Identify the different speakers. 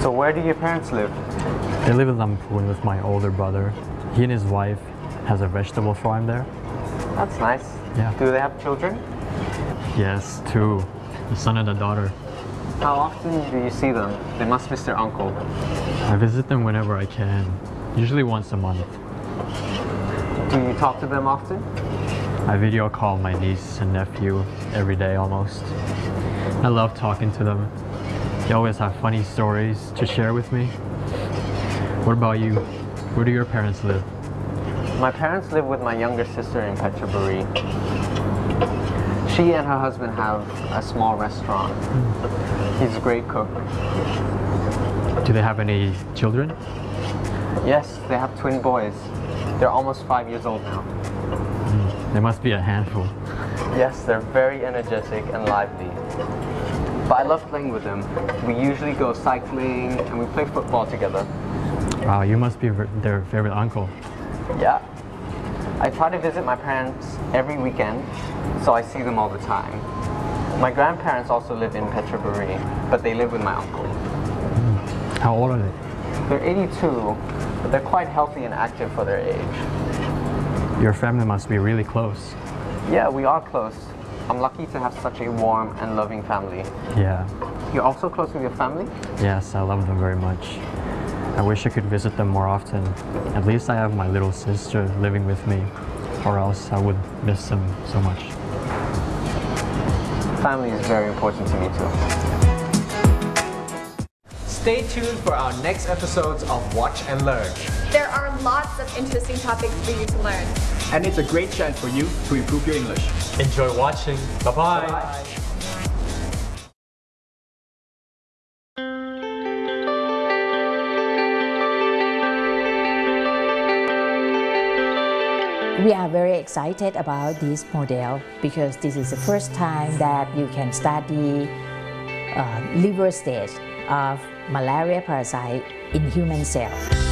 Speaker 1: So where do your parents live?
Speaker 2: They live in Lamphun with my older brother. He and his wife has a vegetable farm there.
Speaker 1: That's nice.
Speaker 2: Yeah.
Speaker 1: Do they have children?
Speaker 2: Yes, two, a son and a daughter.
Speaker 1: How often do you see them? They must miss their uncle.
Speaker 2: I visit them whenever I can, usually once a month.
Speaker 1: Do you talk to them often?
Speaker 2: I video call my niece and nephew every day almost. I love talking to them. They always have funny stories to share with me. What about you? Where do your parents live?
Speaker 1: My parents live with my younger sister in Phetchaburi. She and her husband have a small restaurant. He's a great cook.
Speaker 2: Do they have any children?
Speaker 1: Yes, they have twin boys. They're almost 5 years old now.
Speaker 2: They must be a handful.
Speaker 1: Yes, they're very energetic and lively. But I love playing with them. We usually go cycling and we play football together.
Speaker 2: Wow, you must be their favorite uncle.
Speaker 1: Yeah. I try to visit my parents every weekend, so I see them all the time. My grandparents also live in Phetchaburi, but they live with my uncle.
Speaker 2: How old are they?
Speaker 1: They're 82, but they're quite healthy and active for their age.
Speaker 2: Your family must be really close.
Speaker 1: Yeah, we are close. I'm lucky to have such a warm and loving family.
Speaker 2: Yeah.
Speaker 1: You're also close with your family?
Speaker 2: Yes, I love them very much. I wish I could visit them more often. At least I have my little sister living with me, or else I would miss them so much.
Speaker 1: Family is very important to me too. Stay tuned for our next episodes of Watch and Learn.
Speaker 3: There are lots of interesting topics for you to learn.
Speaker 4: And it's a great chance for you to improve your English.
Speaker 2: Enjoy watching. Bye-bye.
Speaker 1: Bye.
Speaker 5: We are very excited about this model because this is the first time that you can study liver stage of malaria parasite in human cells.